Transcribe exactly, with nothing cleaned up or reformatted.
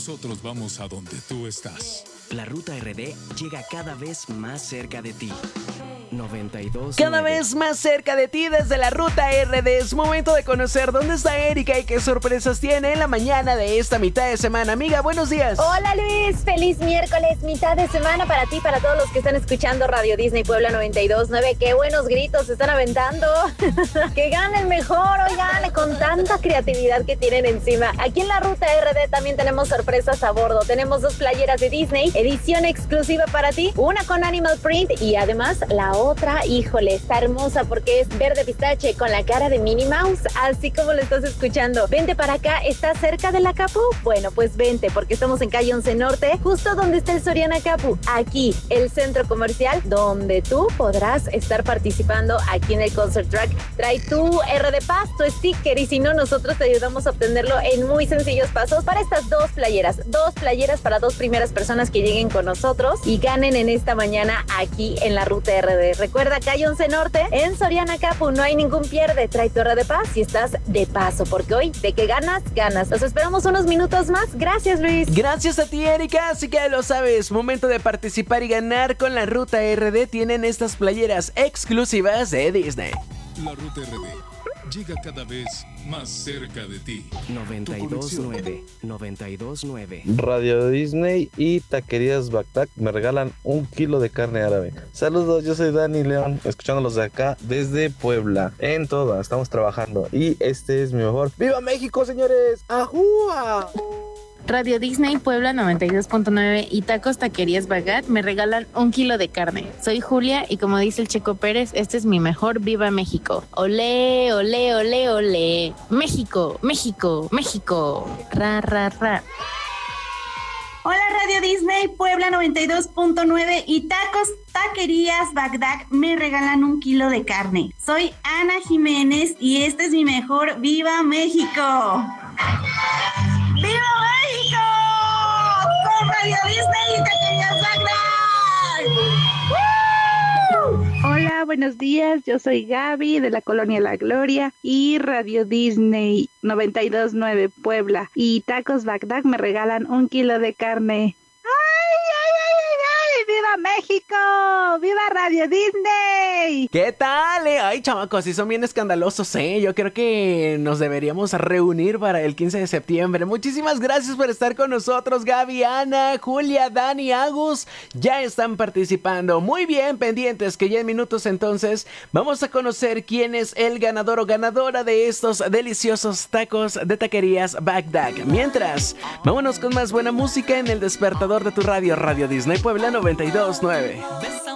nosotros vamos a donde tú estás. La Ruta R D llega cada vez más cerca de ti. noventa y dos. Cada vez más cerca de ti desde la Ruta R D. Es momento de conocer dónde está Erika y qué sorpresas tiene en la mañana de esta mitad de semana. Amiga, buenos días. Hola Luis, feliz miércoles, mitad de semana para ti, para todos los que están escuchando Radio Disney Puebla noventa y dos punto nueve. Qué buenos gritos se están aventando. Que ganen mejor, oigan, con tanta creatividad que tienen encima. Aquí en la Ruta R D también tenemos sorpresas a bordo. Tenemos dos playeras de Disney, edición exclusiva para ti, una con Animal Print y además la otra, híjole, está hermosa porque es verde pistache con la cara de Minnie Mouse, así como lo estás escuchando. Vente para acá, ¿estás cerca de la Capu? Bueno, pues vente porque estamos en calle once Norte, justo donde está el Soriana Capu, aquí, el centro comercial donde tú podrás estar participando aquí en el Concert Track. Trae tu R D Pass, tu sticker y si no, nosotros te ayudamos a obtenerlo en muy sencillos pasos para estas dos playeras, dos playeras para dos primeras personas que lleguen con nosotros y ganen en esta mañana aquí en la Ruta R D. Recuerda, calle once Norte, en Soriana Capu, no hay ningún pierde. Trae tu R D Pass y estás de paso, porque hoy de que ganas, ganas. Los esperamos unos minutos más. Gracias, Luis. Gracias a ti, Erika. Así que ya lo sabes, momento de participar y ganar con la Ruta R D. Tienen estas playeras exclusivas de Disney. La Ruta R D llega cada vez más cerca de ti. noventa y dos punto nueve. noventa y dos punto nueve. Radio Disney y Taquerías Bagdad me regalan un kilo de carne árabe. Saludos, yo soy Dani León, escuchándolos de acá desde Puebla. En todas, estamos trabajando y este es mi mejor. ¡Viva México, señores! ¡Ajúa! Radio Disney Puebla noventa y dos punto nueve y Tacos Taquerías Bagat me regalan un kilo de carne. Soy Julia y como dice el Checo Pérez, este es mi mejor Viva México. Olé, olé, olé, olé. México, México, México. Ra, ra, ra. Hola Radio Disney Puebla noventa y dos punto nueve y Tacos Taquerías Bagdad me regalan un kilo de carne. Soy Ana Jiménez y este es mi mejor Viva México. ¡Viva México! Con Radio Disney y Taquerías Bagdad. Hola, buenos días. Yo soy Gaby de la Colonia La Gloria y Radio Disney noventa y dos punto nueve Puebla y Tacos Bagdad me regalan un kilo de carne. ¡Viva México! ¡Viva Radio Disney! ¿Qué tal? Eh? Ay, chamacos, sí son bien escandalosos, ¿eh? Yo creo que nos deberíamos reunir para el quince de septiembre. Muchísimas gracias por estar con nosotros, Gaby, Ana, Julia, Dani, Agus. Ya están participando. Muy bien, pendientes, que ya en minutos entonces vamos a conocer quién es el ganador o ganadora de estos deliciosos tacos de Taquerías Bagdad. Mientras, vámonos con más buena música en el despertador de tu radio, Radio Disney Puebla noventa y dos punto nueve.